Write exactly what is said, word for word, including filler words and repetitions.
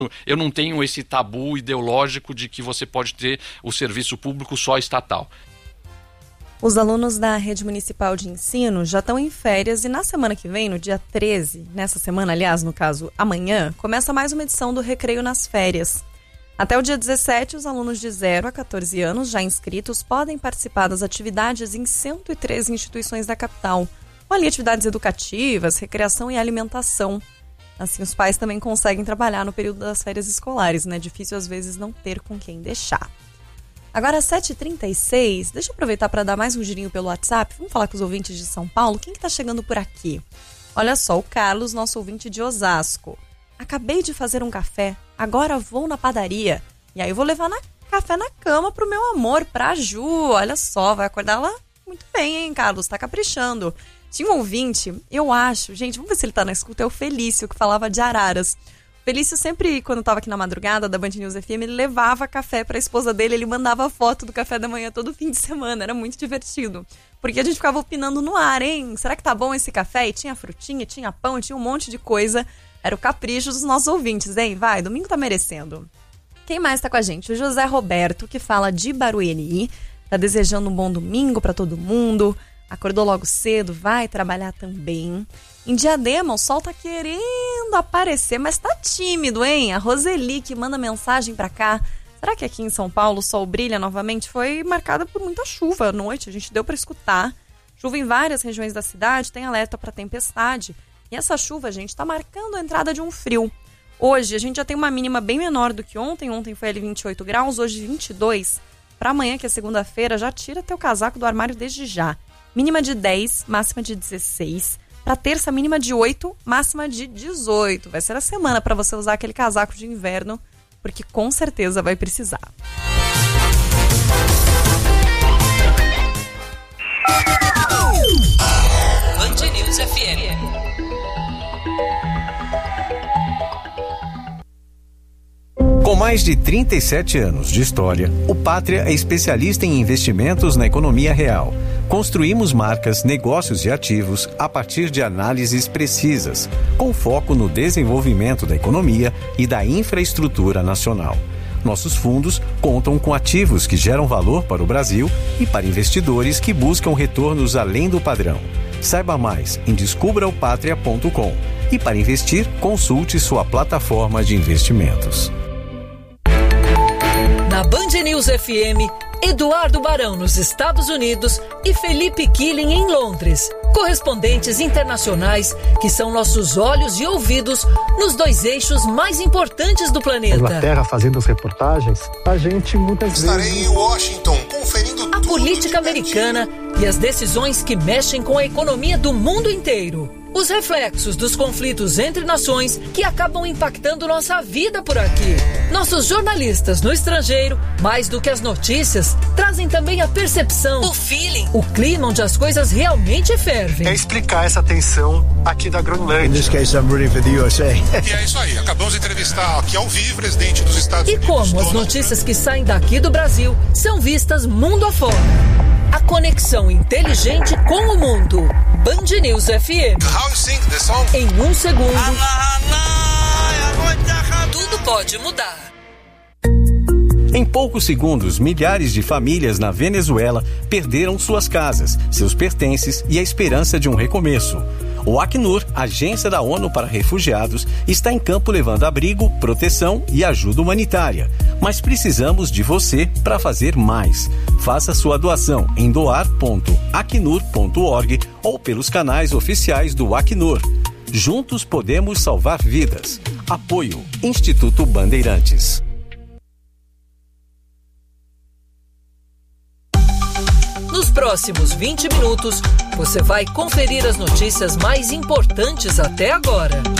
Eu não tenho esse tabu ideológico de que você pode ter o serviço público só estatal. Os alunos da Rede Municipal de Ensino já estão em férias e na semana que vem, no dia treze, nessa semana, aliás, no caso, amanhã, começa mais uma edição do Recreio nas Férias. Até o dia dezessete, os alunos de zero a quatorze anos já inscritos podem participar das atividades em cento e treze instituições da capital, com ali atividades educativas, recreação e alimentação. Assim, os pais também conseguem trabalhar no período das férias escolares, né? Difícil, às vezes, não ter com quem deixar. Agora, às sete e trinta e seis, deixa eu aproveitar para dar mais um girinho pelo WhatsApp. Vamos falar com os ouvintes de São Paulo. Quem que tá chegando por aqui? Olha só, o Carlos, nosso ouvinte de Osasco. Acabei de fazer um café, agora vou na padaria. E aí eu vou levar na, café na cama pro meu amor, pra Ju. Olha só, vai acordar lá muito bem, hein, Carlos? Tá caprichando. Tinha um ouvinte, eu acho, gente, vamos ver se ele tá na escuta, é o Felício, que falava de Araras. O Felício sempre, quando tava aqui na madrugada da Band News F M, ele levava café pra esposa dele, ele mandava foto do café da manhã todo fim de semana, era muito divertido. Porque a gente ficava opinando no ar, hein? Será que tá bom esse café? E tinha frutinha, tinha pão, tinha um monte de coisa. Era o capricho dos nossos ouvintes, hein? Vai, domingo tá merecendo. Quem mais tá com a gente? O José Roberto, que fala de Barueri, tá desejando um bom domingo pra todo mundo. Acordou logo cedo, vai trabalhar também. Em Diadema, o sol tá querendo aparecer, mas tá tímido, hein? A Roseli, que manda mensagem pra cá. Será que aqui em São Paulo o sol brilha novamente? Foi marcada por muita chuva à noite, a gente deu pra escutar. Chuva em várias regiões da cidade, tem alerta pra tempestade. E essa chuva, gente, tá marcando a entrada de um frio. Hoje, a gente já tem uma mínima bem menor do que ontem. Ontem foi ali vinte e oito graus, hoje vinte e dois. Pra amanhã, que é segunda-feira, já tira teu casaco do armário desde já. Mínima de dez, máxima de dezesseis. Para terça, mínima de oito, máxima de dezoito. Vai ser a semana para você usar aquele casaco de inverno, porque com certeza vai precisar. Band News F M. Com mais de trinta e sete anos de história, o Pátria é especialista em investimentos na economia real. Construímos marcas, negócios e ativos a partir de análises precisas, com foco no desenvolvimento da economia e da infraestrutura nacional. Nossos fundos contam com ativos que geram valor para o Brasil e para investidores que buscam retornos além do padrão. Saiba mais em descubra o patria ponto com e para investir, consulte sua plataforma de investimentos. Na Band News F M, Eduardo Barão nos Estados Unidos e Felipe Killing em Londres. Correspondentes internacionais que são nossos olhos e ouvidos nos dois eixos mais importantes do planeta. Inglaterra fazendo as reportagens, a gente muitas Estarei vezes... Estarei em Washington conferindo a política americana e as decisões que mexem com a economia do mundo inteiro. Os reflexos dos conflitos entre nações que acabam impactando nossa vida por aqui. Nossos jornalistas no estrangeiro, mais do que as notícias, trazem também a percepção, o feeling, o clima onde as coisas realmente fervem. É explicar essa tensão aqui da Groenlândia. In this case, I'm rooting for the U S A. E é isso aí, acabamos de entrevistar aqui ao vivo o presidente dos Estados e Unidos. E como as notícias que saem daqui do Brasil são vistas mundo afora. A conexão inteligente com o mundo. Band News F M. How you sing the song? Em um segundo, tudo pode mudar. Em poucos segundos, milhares de famílias na Venezuela perderam suas casas, seus pertences e a esperança de um recomeço. O Acnur, agência da ONU para refugiados, está em campo levando abrigo, proteção e ajuda humanitária. Mas precisamos de você para fazer mais. Faça sua doação em doar ponto acnur ponto org ou pelos canais oficiais do Acnur. Juntos podemos salvar vidas. Apoio Instituto Bandeirantes. Nos próximos vinte minutos, você vai conferir as notícias mais importantes até agora.